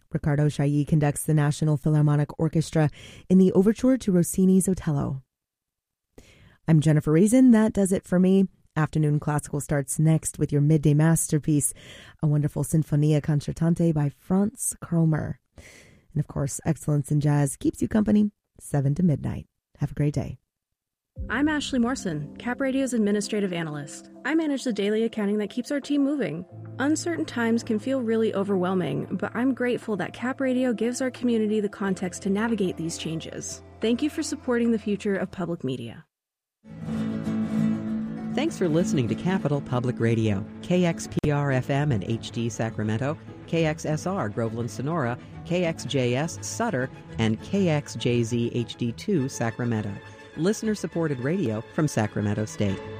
Riccardo Chailly conducts the National Philharmonic Orchestra in the overture to Rossini's Otello. I'm Jennifer Reason. That does it for me. Afternoon Classical starts next with your midday masterpiece, a wonderful Sinfonia Concertante by Franz Kromer. And of course, excellence in jazz keeps you company 7 to midnight. Have a great day. I'm Ashley Morrison, Cap Radio's administrative analyst. I manage the daily accounting that keeps our team moving. Uncertain times can feel really overwhelming, but I'm grateful that Cap Radio gives our community the context to navigate these changes. Thank you for supporting the future of public media. Thanks for listening to Capital Public Radio, KXPR-FM and HD Sacramento, KXSR Groveland Sonora, KXJS Sutter, and KXJZ HD2 Sacramento. Listener-supported radio from Sacramento State.